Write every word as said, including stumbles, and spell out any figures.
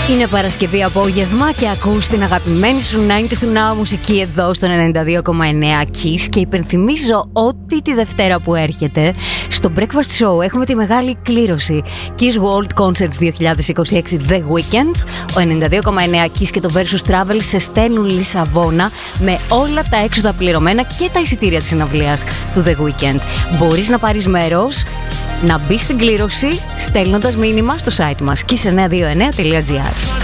Είναι Παρασκευή απόγευμα και ακούς την αγαπημένη σου ενενήντα του Now μουσική εδώ στον ενενήντα δύο κόμμα εννέα Kiss, και υπενθυμίζω ότι τη Δευτέρα που έρχεται στο Breakfast Show έχουμε τη μεγάλη κλήρωση Kiss World Concerts δύο χιλιάδες είκοσι έξι The Weekend. Ο ενενήντα δύο κόμμα εννέα Kiss και το Versus Travel σε στέλνουν Λισαβόνα με όλα τα έξοδα πληρωμένα και τα εισιτήρια της συναυλίας του The Weekend. Μπορείς να πάρεις μέρος, να μπεις στην κλήρωση στέλνοντας μήνυμα στο site μας kiss εννιακόσια είκοσι εννέα τελεία gr.